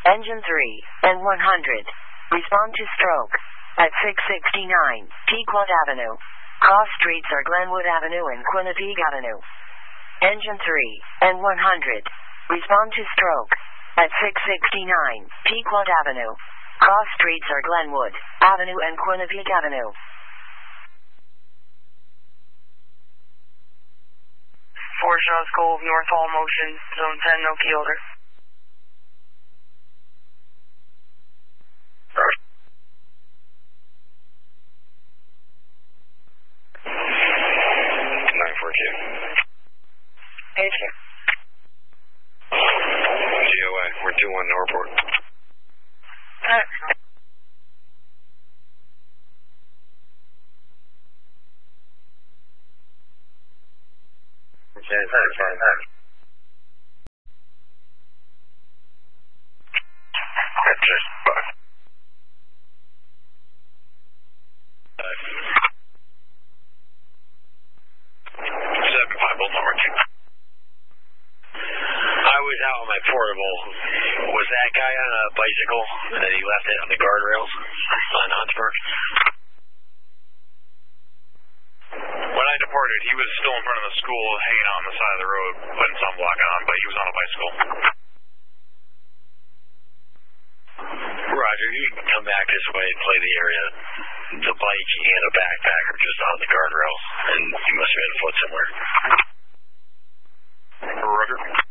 Engine 3 and 100. Respond to stroke at 669 Pequot Avenue. Cross streets are Glenwood Avenue and Quinnipiac Avenue. Engine 3 and 100. Respond to stroke at 669 Pequot Avenue. Cross streets are Glenwood Avenue and Quinnipiac Avenue. 4 Shots Cove, North All Motion, Zone 10, no key holder. Thank you. GOA, we're 2-1 Norport. I was out on my portable. Was that guy on a bicycle and then he left it on the guardrails on Huntsburg? When I departed, he was still in front of the school, hanging out on the side of the road, putting sunblock on, but he was on a bicycle. Roger, you can come back this way and play the area. The bike and a backpack are just on the guardrails, and he must have had a foot somewhere. Roger.